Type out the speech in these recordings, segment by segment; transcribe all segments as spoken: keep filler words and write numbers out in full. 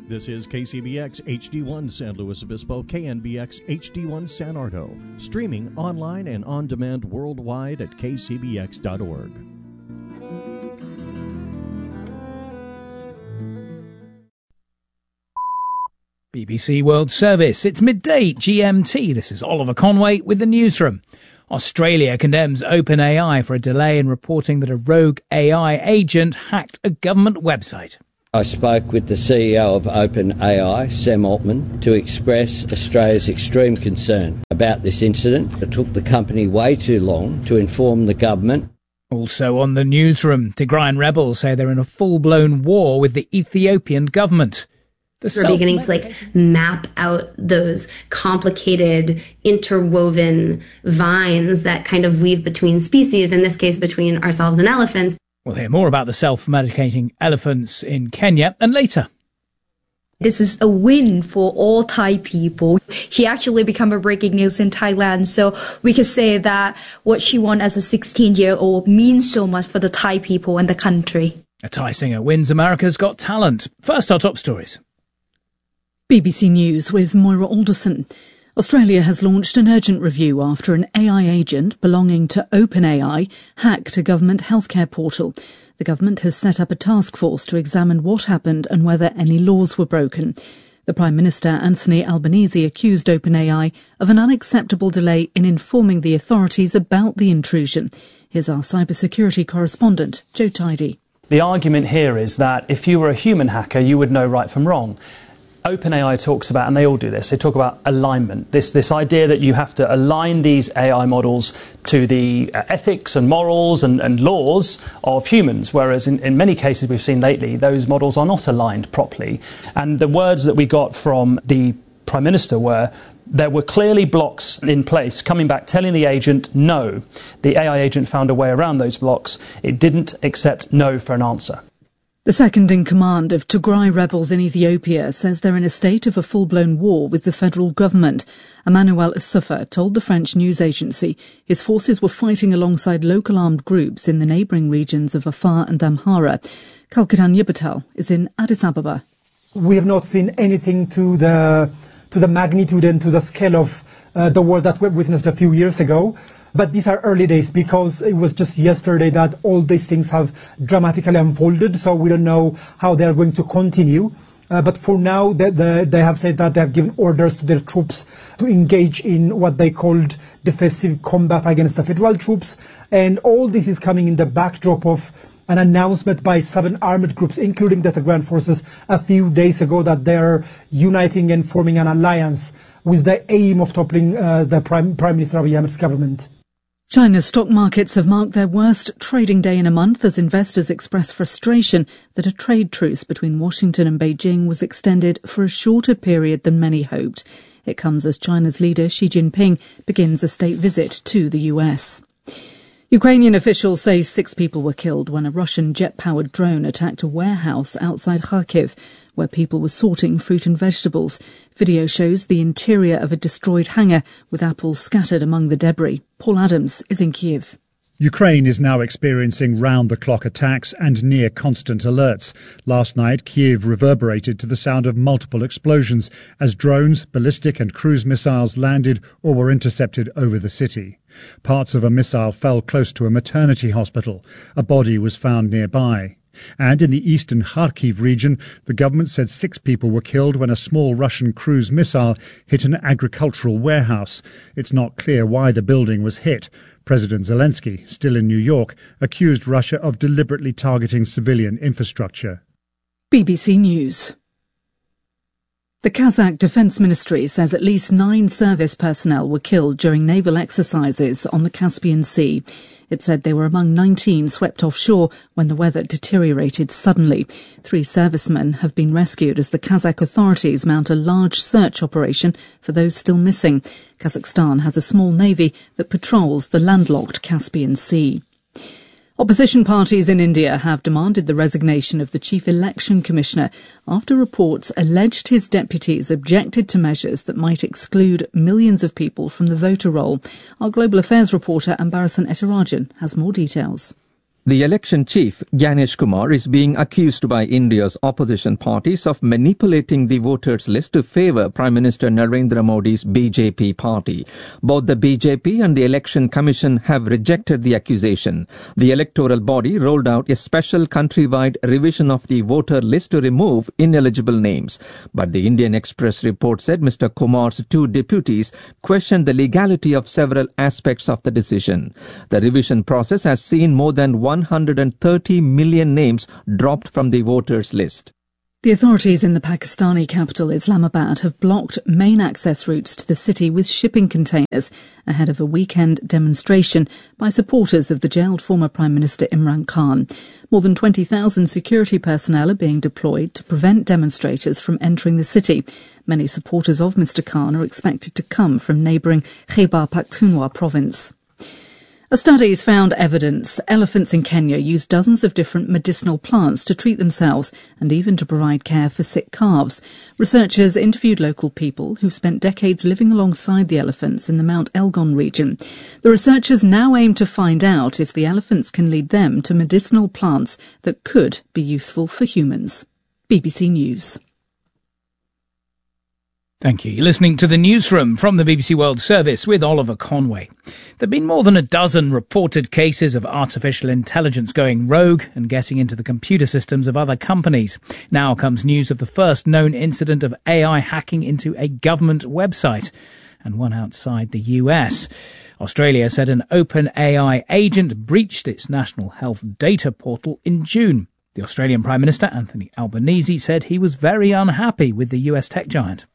This is K C B X H D one San Luis Obispo, K N B X H D one San Ardo. Streaming online and on demand worldwide at k c b x dot org. B B C World Service. It's midday G M T. This is Oliver Conway with the newsroom. Australia condemns OpenAI for a delay in reporting that a rogue A I agent hacked a government website. I spoke with the C E O of OpenAI, Sam Altman, to express Australia's extreme concern about this incident. It took the company way too long to inform the government. Also on the newsroom, Tigrayan rebels say they're in a full-blown war with the Ethiopian government. The We're beginning to like map out those complicated, interwoven vines that kind of weave between species, in this case between ourselves and elephants. We'll hear more about the self-medicating elephants in Kenya and later. This is a win for all Thai people. She actually became a breaking news in Thailand, so we could say that what she won as a sixteen-year-old means so much for the Thai people and the country. A Thai singer wins America's Got Talent. First, our top stories. B B C News with Moira Alderson. Australia has launched an urgent review after an A I agent belonging to OpenAI hacked a government healthcare portal. The government has set up a task force to examine what happened and whether any laws were broken. The Prime Minister, Anthony Albanese, accused OpenAI of an unacceptable delay in informing the authorities about the intrusion. Here's our cybersecurity correspondent, Joe Tidy. The argument here is that if you were a human hacker, you would know right from wrong. OpenAI talks about, and they all do this, they talk about alignment, this this idea that you have to align these A I models to the uh, ethics and morals and, and laws of humans, whereas in, in many cases we've seen lately, those models are not aligned properly. And the words that we got from the Prime Minister were, there were clearly blocks in place, coming back, telling the agent no. The A I agent found a way around those blocks. It didn't accept no for an answer. The second in command of Tigray rebels in Ethiopia says they're in a state of a full-blown war with the federal government. Emmanuel Isufa told the French news agency his forces were fighting alongside local armed groups in the neighbouring regions of Afar and Amhara. Kalkitan Yibatal is in Addis Ababa. We have not seen anything to the to the magnitude and to the scale of uh, the war that we witnessed a few years ago. But these are early days because it was just yesterday that all these things have dramatically unfolded. So we don't know how they're going to continue. Uh, but for now, they, they, they have said that they have given orders to their troops to engage in what they called defensive combat against the federal troops. And all this is coming in the backdrop of an announcement by seven armed groups, including the Tigrayan forces, a few days ago that they're uniting and forming an alliance with the aim of toppling uh, the Prime, Prime Minister Abiy Ahmed's government. China's stock markets have marked their worst trading day in a month as investors express frustration that a trade truce between Washington and Beijing was extended for a shorter period than many hoped. It comes as China's leader Xi Jinping begins a state visit to the U S. Ukrainian officials say six people were killed when a Russian jet-powered drone attacked a warehouse outside Kharkiv, where people were sorting fruit and vegetables. Video shows the interior of a destroyed hangar with apples scattered among the debris. Paul Adams is in Kyiv. Ukraine is now experiencing round-the-clock attacks and near-constant alerts. Last night, Kyiv reverberated to the sound of multiple explosions as drones, ballistic and cruise missiles landed or were intercepted over the city. Parts of a missile fell close to a maternity hospital. A body was found nearby. And in the eastern Kharkiv region, the government said six people were killed when a small Russian cruise missile hit an agricultural warehouse. It's not clear why the building was hit. President Zelensky, still in New York, accused Russia of deliberately targeting civilian infrastructure. B B C News. The Kazakh Defence Ministry says at least nine service personnel were killed during naval exercises on the Caspian Sea. It said they were among nineteen swept offshore when the weather deteriorated suddenly. Three servicemen have been rescued as the Kazakh authorities mount a large search operation for those still missing. Kazakhstan has a small navy that patrols the landlocked Caspian Sea. Opposition parties in India have demanded the resignation of the Chief Election Commissioner after reports alleged his deputies objected to measures that might exclude millions of people from the voter roll. Our Global Affairs reporter Ambarasan Ethirajan has more details. The election chief, Gyanesh Kumar, is being accused by India's opposition parties of manipulating the voters' list to favour Prime Minister Narendra Modi's B J P party. Both the B J P and the Election Commission have rejected the accusation. The electoral body rolled out a special countrywide revision of the voter list to remove ineligible names. But the Indian Express report said Mister Kumar's two deputies questioned the legality of several aspects of the decision. The revision process has seen more than one hundred thirty million names dropped from the voters' list. The authorities in the Pakistani capital Islamabad have blocked main access routes to the city with shipping containers ahead of a weekend demonstration by supporters of the jailed former Prime Minister Imran Khan. More than twenty thousand security personnel are being deployed to prevent demonstrators from entering the city. Many supporters of Mister Khan are expected to come from neighbouring Khyber Pakhtunkhwa province. A study has found evidence elephants in Kenya use dozens of different medicinal plants to treat themselves and even to provide care for sick calves. Researchers interviewed local people who've spent decades living alongside the elephants in the Mount Elgon region. The researchers now aim to find out if the elephants can lead them to medicinal plants that could be useful for humans. B B C News. Thank you. You're listening to the Newsroom from the B B C World Service with Oliver Conway. There have been more than a dozen reported cases of artificial intelligence going rogue and getting into the computer systems of other companies. Now comes news of the first known incident of A I hacking into a government website, and one outside the U S. Australia said an OpenAI agent breached its national health data portal in June. The Australian Prime Minister, Anthony Albanese, said he was very unhappy with the U S tech giant.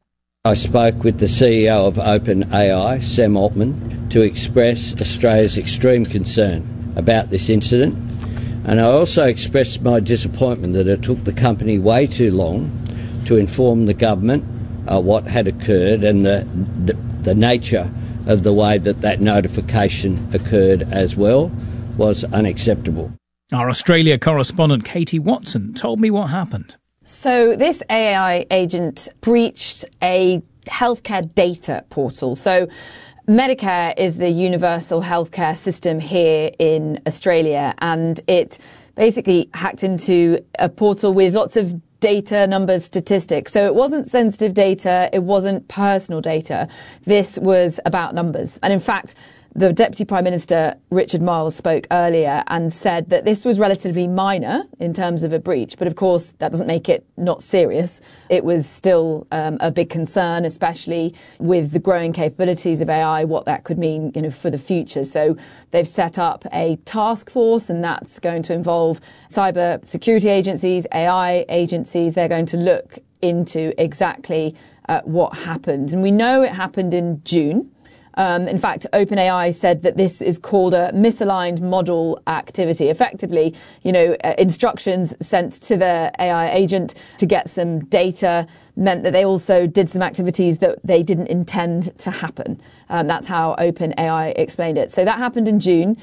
I spoke with the C E O of OpenAI, Sam Altman, to express Australia's extreme concern about this incident, and I also expressed my disappointment that it took the company way too long to inform the government uh, what had occurred and the, the, the nature of the way that that notification occurred as well was unacceptable. Our Australia correspondent Katie Watson told me what happened. So this A I agent breached a healthcare data portal. So Medicare is the universal healthcare system here in Australia, and it basically hacked into a portal with lots of data, numbers, statistics. So it wasn't sensitive data, it wasn't personal data. This was about numbers. And in fact, the Deputy Prime Minister, Richard Marles, spoke earlier and said that this was relatively minor in terms of a breach. But of course, that doesn't make it not serious. It was still um, a big concern, especially with the growing capabilities of A I, what that could mean, you know, for the future. So they've set up a task force, and that's going to involve cyber security agencies, A I agencies. They're going to look into exactly uh, what happened. And we know it happened in June. Um, in fact, OpenAI said that this is called a misaligned model activity. Effectively, you know, uh, instructions sent to the A I agent to get some data meant that they also did some activities that they didn't intend to happen. Um, that's how OpenAI explained it. So that happened in June.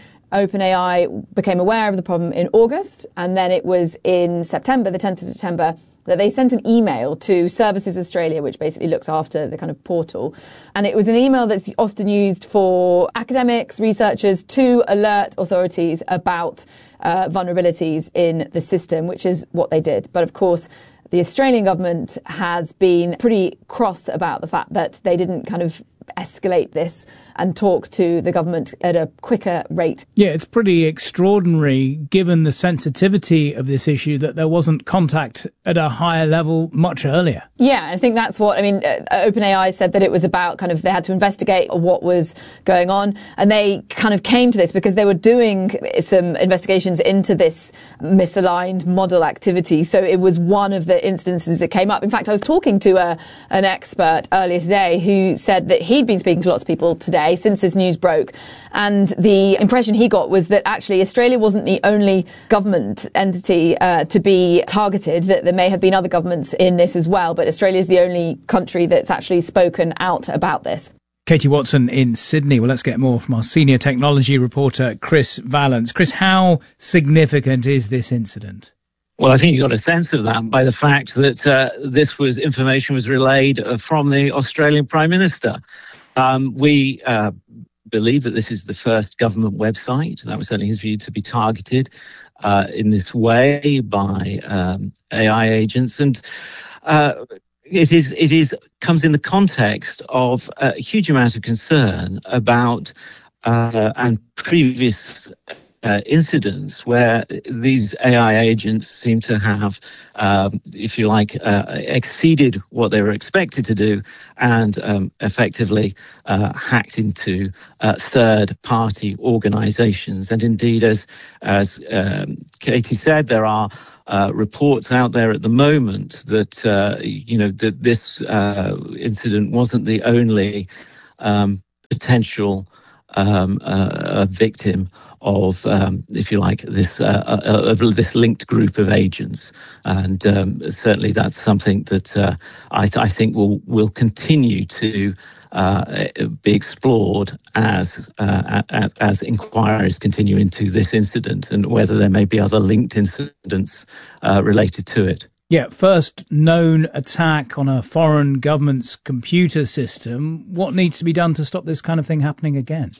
OpenAI became aware of the problem in August, and then it was in September, the tenth of September, that they sent an email to Services Australia, which basically looks after the kind of portal. And it was an email that's often used for academics, researchers to alert authorities about uh, vulnerabilities in the system, which is what they did. But of course, the Australian government has been pretty cross about the fact that they didn't kind of escalate this and talk to the government at a quicker rate. Yeah, it's pretty extraordinary, given the sensitivity of this issue, that there wasn't contact at a higher level much earlier. Yeah, I think that's what, I mean, uh, OpenAI said that it was about kind of, they had to investigate what was going on, and they kind of came to this because they were doing some investigations into this misaligned model activity. So it was one of the instances that came up. In fact, I was talking to a, an expert earlier today who said that he'd been speaking to lots of people today since this news broke, and the impression he got was that actually Australia wasn't the only government entity uh, to be targeted, that there may have been other governments in this as well, but Australia is the only country that's actually spoken out about this. Katie Watson in Sydney. Well, let's get more from our senior technology reporter, Chris Valence. Chris, how significant is this incident? Well, I think you got a sense of that by the fact that uh, this was information was relayed uh, from the Australian Prime Minister. Um, we uh, believe that this is the first government website, that was certainly his view, to be targeted uh, in this way by um, A I agents. And uh, it is it is comes in the context of a huge amount of concern about uh, and previous Uh, incidents where these A I agents seem to have, um, if you like, uh, exceeded what they were expected to do and um, effectively uh, hacked into uh, third-party organizations. And indeed, as, as um, Katie said, there are uh, reports out there at the moment that, uh, you know, that this uh, incident wasn't the only um, potential um, uh, victim of, um, if you like, this uh, uh, uh, this linked group of agents, and um, certainly that's something that uh, I, th- I think will will continue to uh, be explored as, uh, as as inquiries continue into this incident, and whether there may be other linked incidents uh, related to it. Yeah, first known attack on a foreign government's computer system. What needs to be done to stop this kind of thing happening again?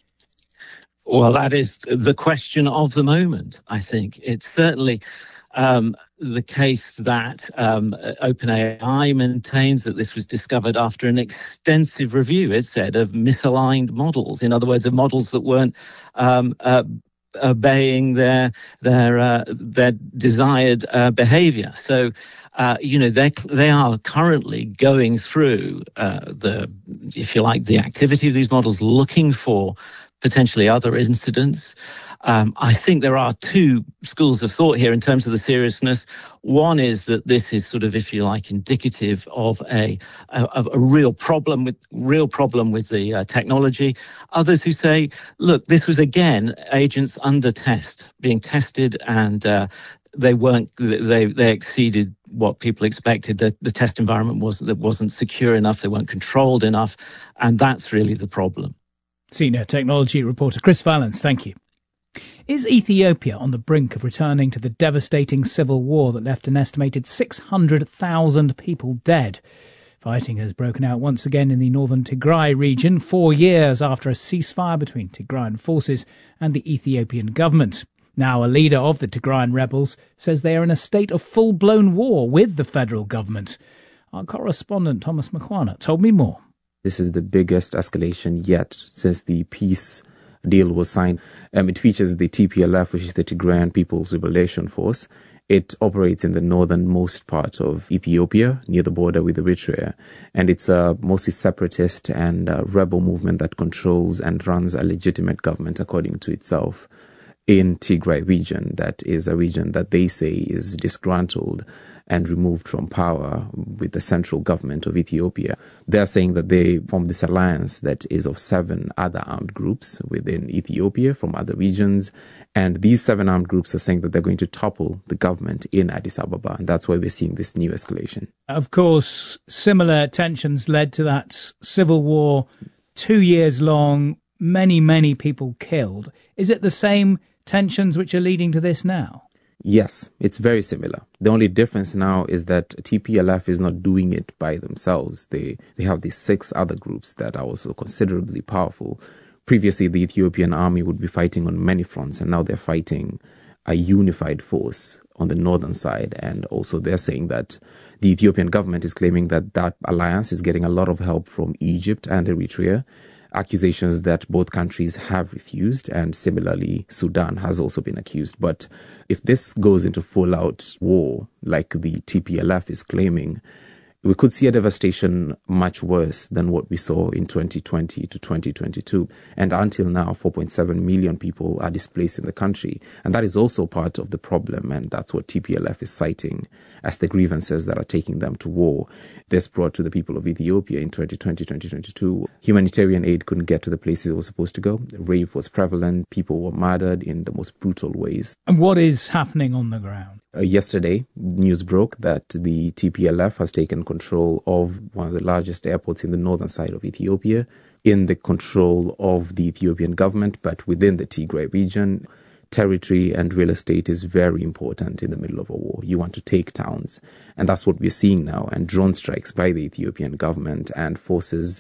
Well, that is the question of the moment, I think. It's certainly um, the case that um, OpenAI maintains that this was discovered after an extensive review, it said, of misaligned models. In other words, of models that weren't um, uh, obeying their their uh, their desired uh, behavior. So, uh, you know, they they are currently going through uh, the, if you like, the activity of these models, looking for potentially other incidents. Um, I think there are two schools of thought here in terms of the seriousness. One is that this is sort of, if you like, indicative of a of a real problem with real problem with the uh, technology. Others who say, look, this was again agents under test, being tested, and uh, they weren't they they exceeded what people expected. The, the test environment was that wasn't secure enough. They weren't controlled enough, and that's really the problem. Senior technology reporter Chris Valence, thank you. Is Ethiopia on the brink of returning to the devastating civil war that left an estimated six hundred thousand people dead? Fighting has broken out once again in the northern Tigray region, four years after a ceasefire between Tigrayan forces and the Ethiopian government. Now a leader of the Tigrayan rebels says they are in a state of full-blown war with the federal government. Our correspondent Thomas Makwana told me more. This is the biggest escalation yet since the peace deal was signed. Um, it features the T P L F, which is the Tigrayan People's Liberation Force. It operates in the northernmost part of Ethiopia, near the border with Eritrea. And it's a mostly separatist and uh, rebel movement that controls and runs a legitimate government, according to itself, in Tigray region. That is a region that they say is disgruntled and removed from power with the central government of Ethiopia. They're saying that they formed this alliance that is of seven other armed groups within Ethiopia from other regions. And these seven armed groups are saying that they're going to topple the government in Addis Ababa. And that's why we're seeing this new escalation. Of course, similar tensions led to that civil war, two years long, many, many people killed. Is it the same tensions which are leading to this now? Yes, it's very similar. The only difference now is that T P L F is not doing it by themselves. They they have these six other groups that are also considerably powerful. Previously, the Ethiopian army would be fighting on many fronts, and now they're fighting a unified force on the northern side. And also they're saying that the Ethiopian government is claiming that that alliance is getting a lot of help from Egypt and Eritrea, accusations that both countries have refused, and similarly Sudan has also been accused. But if this goes into full-out war, like the T P L F is claiming, we could see a devastation much worse than what we saw in twenty twenty to twenty twenty-two. And until now, four point seven million people are displaced in the country. And that is also part of the problem. And that's what T P L F is citing as the grievances that are taking them to war. This brought to the people of Ethiopia in twenty twenty to twenty twenty-two. Humanitarian aid couldn't get to the places it was supposed to go. Rape was prevalent. People were murdered in the most brutal ways. And what is happening on the ground? Uh, yesterday, news broke that the T P L F has taken control of one of the largest airports in the northern side of Ethiopia, in the control of the Ethiopian government, but within the Tigray region. Territory and real estate is very important in the middle of a war. You want to take towns. And that's what we're seeing now. And drone strikes by the Ethiopian government and forces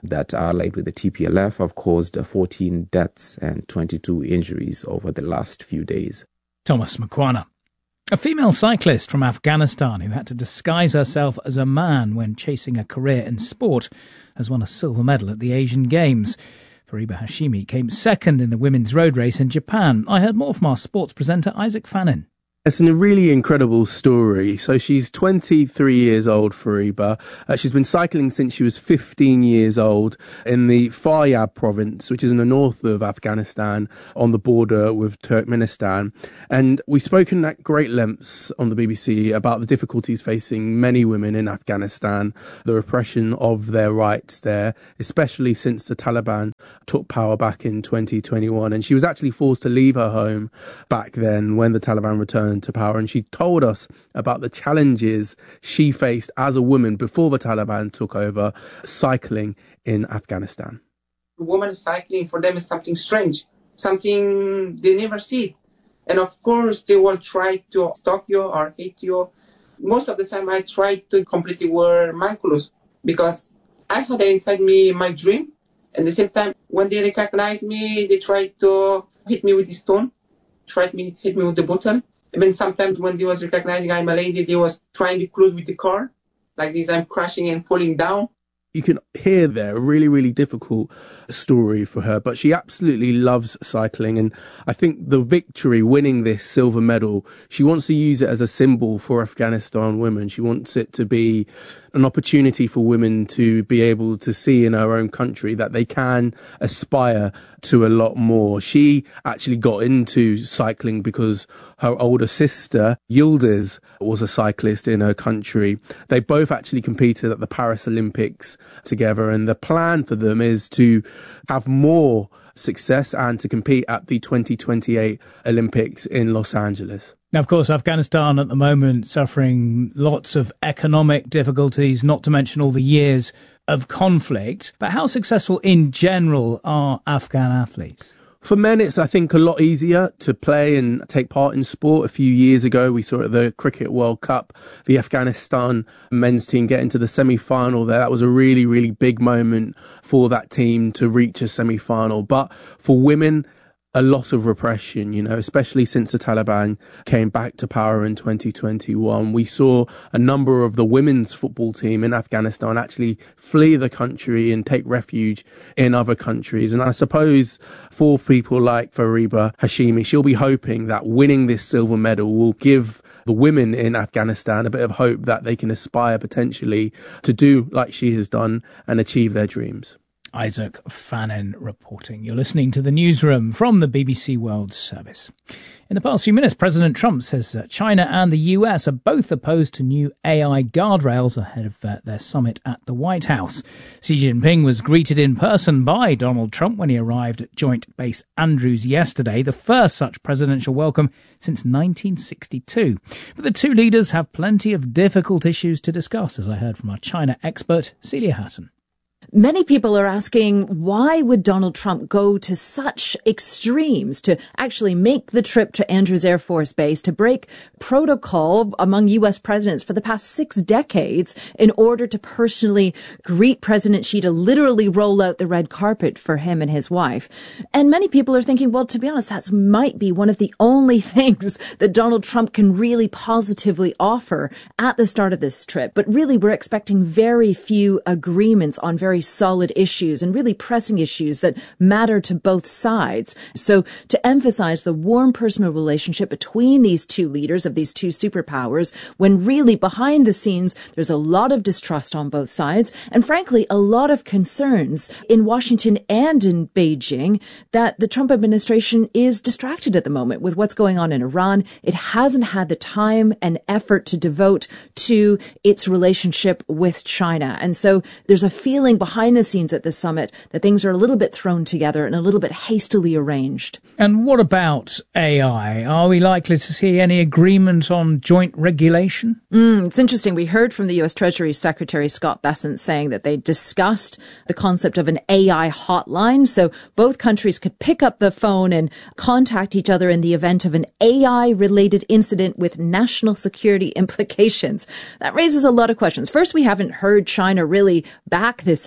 that are allied with the T P L F have caused fourteen deaths and twenty-two injuries over the last few days. Thomas Mkwana. A female cyclist from Afghanistan who had to disguise herself as a man when chasing a career in sport has won a silver medal at the Asian Games. Fariba Hashimi came second in the women's road race in Japan. I heard more from our sports presenter Isaac Fannin. It's a really incredible story. So she's twenty-three years old, Fariba. Uh, she's been cycling since she was fifteen years old in the Faryab province, which is in the north of Afghanistan on the border with Turkmenistan. And we've spoken at great lengths on the B B C about the difficulties facing many women in Afghanistan, the repression of their rights there, especially since the Taliban took power back in twenty twenty-one. And she was actually forced to leave her home back then when the Taliban returned to power, and she told us about the challenges she faced as a woman before the Taliban took over cycling in Afghanistan. Women cycling for them is something strange, something they never see, and of course they will try to stop you or hate you. Most of the time I try to completely wear my clothes because I had inside me my dream, and at the same time when they recognize me they try to hit me with a stone, try to hit me with the bottle. Even sometimes when they was recognizing I'm a lady, they was trying to close with the car. Like this, I'm crashing and falling down. You can hear there a really, really difficult story for her, but she absolutely loves cycling. And I think the victory, winning this silver medal, she wants to use it as a symbol for Afghanistan women. She wants it to be an opportunity for women to be able to see in her own country that they can aspire to a lot more. She actually got into cycling because her older sister, Yildiz, was a cyclist in her country. They both actually competed at the Paris Olympics together, and the plan for them is to have more success and to compete at the twenty twenty-eight Olympics in Los Angeles. Now, of course, Afghanistan at the moment suffering lots of economic difficulties, not to mention all the years of conflict. But how successful in general are Afghan athletes? For men, it's, I think, a lot easier to play and take part in sport. A few years ago, we saw at the Cricket World Cup, the Afghanistan men's team get into the semi-final there. That was a really, really big moment for that team to reach a semi-final. But for women, a lot of repression, you know, especially since the Taliban came back to power in twenty twenty-one. We saw a number of the women's football team in Afghanistan actually flee the country and take refuge in other countries. And I suppose for people like Fariba Hashimi, she'll be hoping that winning this silver medal will give the women in Afghanistan a bit of hope that they can aspire potentially to do like she has done and achieve their dreams. Isaac Fannin reporting. You're listening to the newsroom from the B B C World Service. In the past few minutes, President Trump says that China and the U S are both opposed to new A I guardrails ahead of uh, their summit at the White House. Xi Jinping was greeted in person by Donald Trump when he arrived at Joint Base Andrews yesterday, the first such presidential welcome since nineteen sixty-two. But the two leaders have plenty of difficult issues to discuss, as I heard from our China expert, Celia Hatton. Many people are asking, why would Donald Trump go to such extremes to actually make the trip to Andrews Air Force Base, to break protocol among U S presidents for the past six decades in order to personally greet President Xi, to literally roll out the red carpet for him and his wife? And many people are thinking, well, to be honest, that might be one of the only things that Donald Trump can really positively offer at the start of this trip. But really, we're expecting very few agreements on very solid issues and really pressing issues that matter to both sides. So to emphasize the warm personal relationship between these two leaders of these two superpowers, when really behind the scenes, there's a lot of distrust on both sides, and frankly, a lot of concerns in Washington and in Beijing that the Trump administration is distracted at the moment with what's going on in Iran. It hasn't had the time and effort to devote to its relationship with China. And so there's a feeling behind the scenes at this summit that things are a little bit thrown together and a little bit hastily arranged. And what about A I? Are we likely to see any agreement on joint regulation? Mm, it's interesting. We heard from the U S Treasury Secretary Scott Bessent saying that they discussed the concept of an A I hotline, so both countries could pick up the phone and contact each other in the event of an A I-related incident with national security implications. That raises a lot of questions. First, we haven't heard China really back this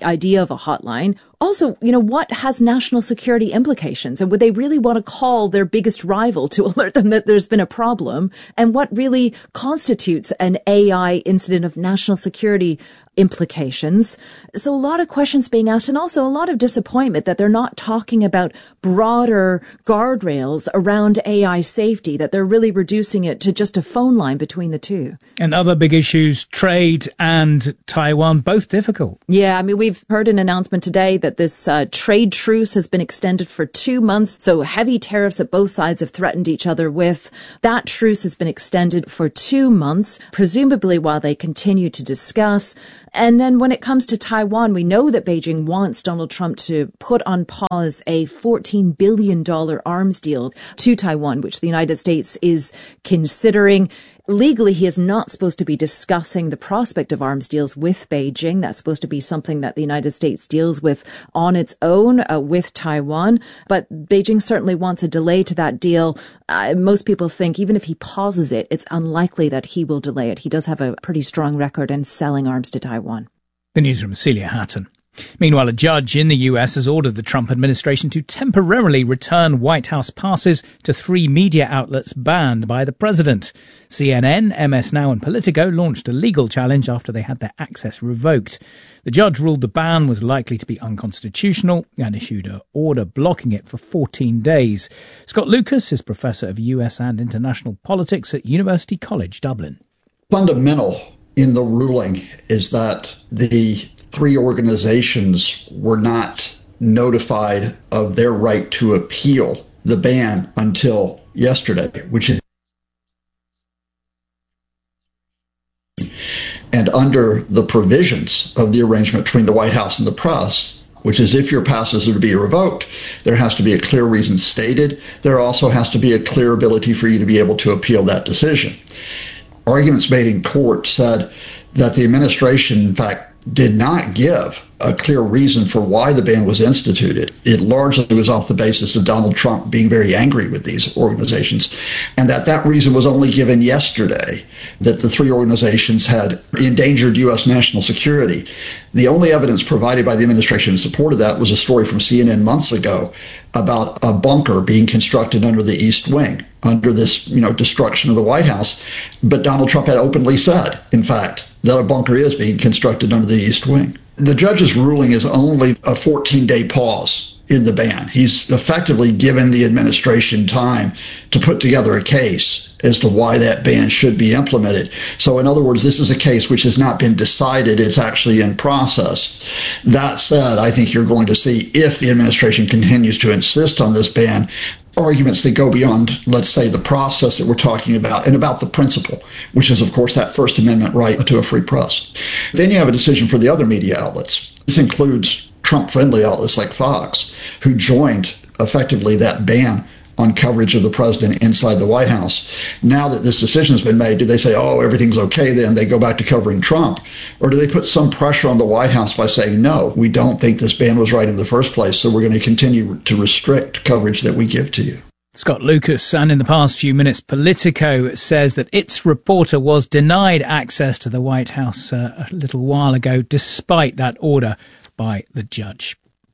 idea of a hotline. Also, you know, what has national security implications? And would they really want to call their biggest rival to alert them that there's been a problem? And what really constitutes an A I incident of national security implications? So a lot of questions being asked, and also a lot of disappointment that they're not talking about broader guardrails around A I safety, that they're really reducing it to just a phone line between the two. And other big issues, trade and Taiwan, both difficult. Yeah, I mean, we've heard an announcement today that this uh, trade truce has been extended for two months. So heavy tariffs that both sides have threatened each other with. That truce has been extended for two months, presumably while they continue to discuss. And then when it comes to Taiwan, we know that Beijing wants Donald Trump to put on pause a fourteen billion dollars arms deal to Taiwan, which the United States is considering. Legally, he is not supposed to be discussing the prospect of arms deals with Beijing. That's supposed to be something that the United States deals with on its own uh, with Taiwan. But Beijing certainly wants a delay to that deal. Uh, most people think even if he pauses it, it's unlikely that he will delay it. He does have a pretty strong record in selling arms to Taiwan. The newsroom, Celia Hatton. Meanwhile, a judge in the U S has ordered the Trump administration to temporarily return White House passes to three media outlets banned by the president. C N N, M S Now and Politico launched a legal challenge after they had their access revoked. The judge ruled the ban was likely to be unconstitutional and issued an order blocking it for fourteen days. Scott Lucas is Professor of U S and International Politics at University College Dublin. Fundamental in the ruling is that the three organizations were not notified of their right to appeal the ban until yesterday, which is and under the provisions of the arrangement between the White House and the press, which is if your passes are to be revoked, there has to be a clear reason stated. There also has to be a clear ability for you to be able to appeal that decision. Arguments made in court said that the administration, in fact, did not give a clear reason for why the ban was instituted. It largely was off the basis of Donald Trump being very angry with these organizations, and that that reason was only given yesterday, that the three organizations had endangered U S national security. The only evidence provided by the administration in support of that was a story from C N N months ago about a bunker being constructed under the East Wing, under this, you know, destruction of the White House. But Donald Trump had openly said, in fact, that a bunker is being constructed under the East Wing. The judge's ruling is only a fourteen-day pause in the ban. He's effectively given the administration time to put together a case as to why that ban should be implemented. So in other words, this is a case which has not been decided. It's actually in process. That said, I think you're going to see, if the administration continues to insist on this ban, arguments that go beyond, let's say, the process that we're talking about and about the principle, which is, of course, that First Amendment right to a free press. Then you have a decision for the other media outlets. This includes Trump-friendly outlets like Fox, who joined effectively that ban on coverage of the president inside the White House. Now that this decision has been made, do they say, oh, everything's okay then, they go back to covering Trump? Or do they put some pressure on the White House by saying, no, we don't think this ban was right in the first place, so we're going to continue to restrict coverage that we give to you? Scott Lucas. And in the past few minutes, Politico says that its reporter was denied access to the White House uh, a little while ago, despite that order by the judge.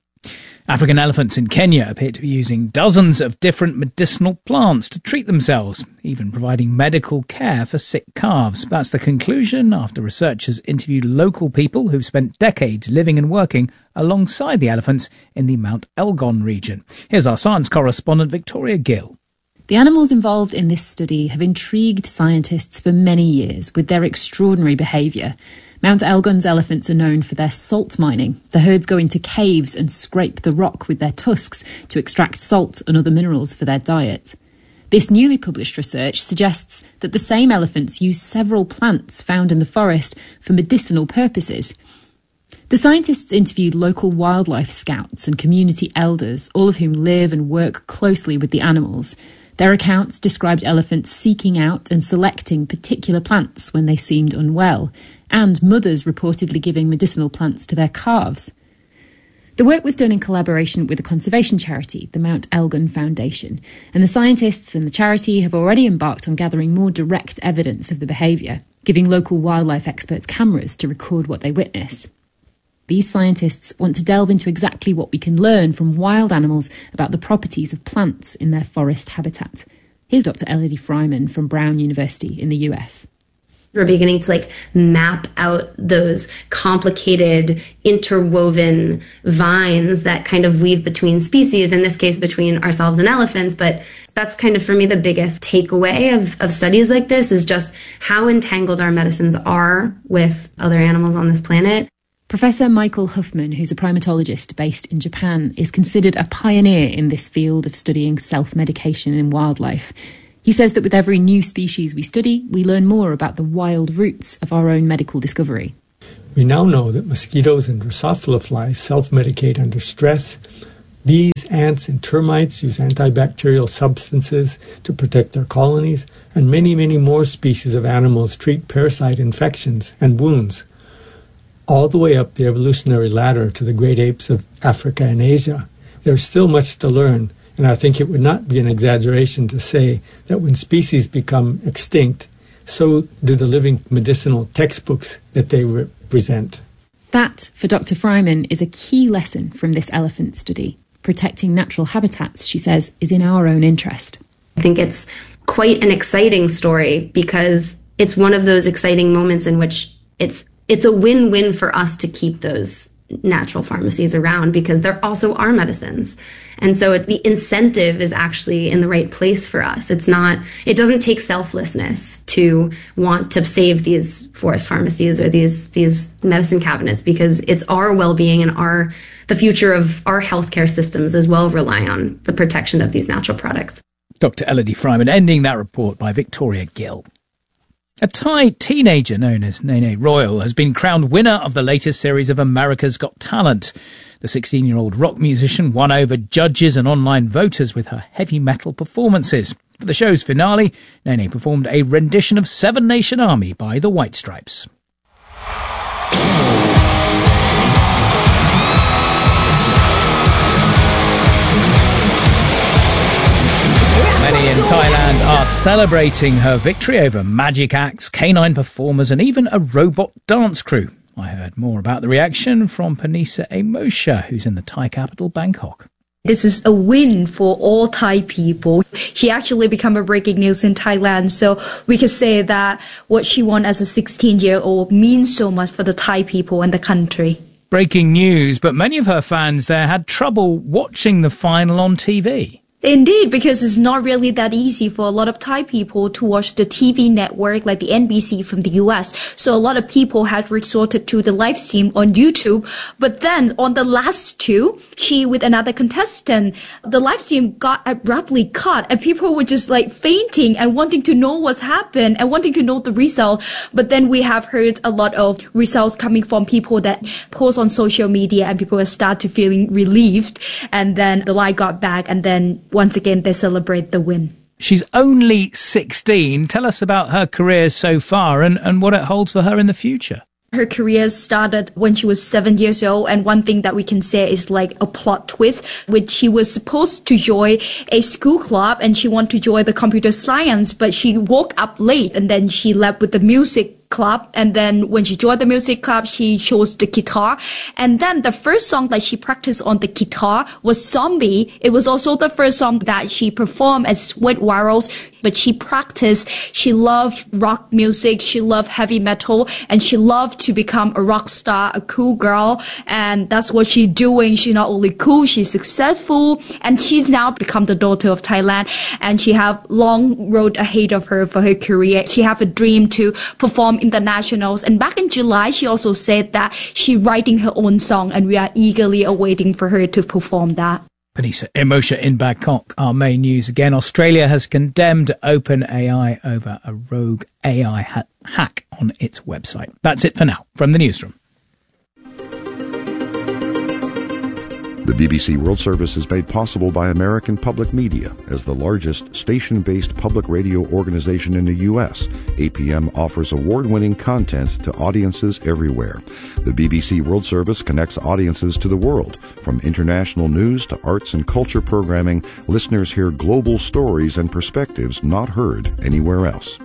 African elephants in Kenya appear to be using dozens of different medicinal plants to treat themselves, even providing medical care for sick calves. That's the conclusion after researchers interviewed local people who've spent decades living and working alongside the elephants in the Mount Elgon region. Here's our science correspondent, Victoria Gill. The animals involved in this study have intrigued scientists for many years with their extraordinary behaviour. Mount Elgon's elephants are known for their salt mining. The herds go into caves and scrape the rock with their tusks to extract salt and other minerals for their diet. This newly published research suggests that the same elephants use several plants found in the forest for medicinal purposes. The scientists interviewed local wildlife scouts and community elders, all of whom live and work closely with the animals. Their accounts described elephants seeking out and selecting particular plants when they seemed unwell, and mothers reportedly giving medicinal plants to their calves. The work was done in collaboration with a conservation charity, the Mount Elgon Foundation, and the scientists and the charity have already embarked on gathering more direct evidence of the behaviour, giving local wildlife experts cameras to record what they witness. These scientists want to delve into exactly what we can learn from wild animals about the properties of plants in their forest habitat. Here's Doctor Elodie Freiman from Brown University in the U S. We're beginning to like map out those complicated interwoven vines that kind of weave between species, in this case between ourselves and elephants. But that's kind of, for me, the biggest takeaway of, of studies like this is just how entangled our medicines are with other animals on this planet. Professor Michael Huffman, who's a primatologist based in Japan, is considered a pioneer in this field of studying self-medication in wildlife. He says that with every new species we study, we learn more about the wild roots of our own medical discovery. We now know that mosquitoes and Drosophila flies self-medicate under stress. Bees, ants, and termites use antibacterial substances to protect their colonies, and many, many more species of animals treat parasite infections and wounds. All the way up the evolutionary ladder to the great apes of Africa and Asia, there's still much to learn. And I think it would not be an exaggeration to say that when species become extinct, so do the living medicinal textbooks that they represent. That, for Doctor Freiman, is a key lesson from this elephant study. Protecting natural habitats, she says, is in our own interest. I think it's quite an exciting story because it's one of those exciting moments in which it's it's a win-win for us to keep those natural pharmacies around because they're also our medicines. And so it, the incentive is actually in the right place for us. It's not, it doesn't take selflessness to want to save these forest pharmacies or these, these medicine cabinets because it's our well-being and our, the future of our healthcare systems as well rely on the protection of these natural products. Doctor Elodie Freiman ending that report by Victoria Gill. A Thai teenager known as Nene Royal has been crowned winner of the latest series of America's Got Talent. The sixteen-year-old rock musician won over judges and online voters with her heavy metal performances. For the show's finale, Nene performed a rendition of Seven Nation Army by the White Stripes. Many in Thailand are celebrating her victory over magic acts, canine performers and even a robot dance crew. I heard more about the reaction from Panisa Emosha, who's in the Thai capital, Bangkok. This is a win for all Thai people. She actually became a breaking news in Thailand. So we could say that what she won as a sixteen-year-old means so much for the Thai people and the country. Breaking news, but many of her fans there had trouble watching the final on T V. Indeed, because it's not really that easy for a lot of Thai people to watch the T V network like the N B C from the U S. So a lot of people had resorted to the live stream on YouTube. But then on the last two, she with another contestant, the live stream got abruptly cut and people were just like fainting and wanting to know what's happened and wanting to know the result. But then we have heard a lot of results coming from people that post on social media and people start to feeling relieved. And then the light got back and then once again, they celebrate the win. She's only sixteen. Tell us about her career so far and, and what it holds for her in the future. Her career started when she was seven years old, and one thing that we can say is like a plot twist, which she was supposed to join a school club and she wanted to join the computer science, but she woke up late and then she left with the music club. And then when she joined the music club, she chose the guitar. And then the first song that she practiced on the guitar was Zombie. It was also the first song that she performed as went viral. But she practiced, she loved rock music, she loved heavy metal, and she loved to become a rock star, a cool girl. And that's what she's doing. She's not only cool, she's successful, and she's now become the daughter of Thailand. And she have long road ahead of her for her career. She have a dream to perform internationals. And back in July, she also said that she's writing her own song, and we are eagerly awaiting for her to perform that. Panisa Emosha in Bangkok. Our main news again. Australia has condemned OpenAI over a rogue A I ha- hack on its website. That's it for now from the newsroom. The B B C World Service is made possible by American Public Media. As the largest station-based public radio organization in the U S, A P M offers award-winning content to audiences everywhere. The B B C World Service connects audiences to the world. From international news to arts and culture programming, listeners hear global stories and perspectives not heard anywhere else.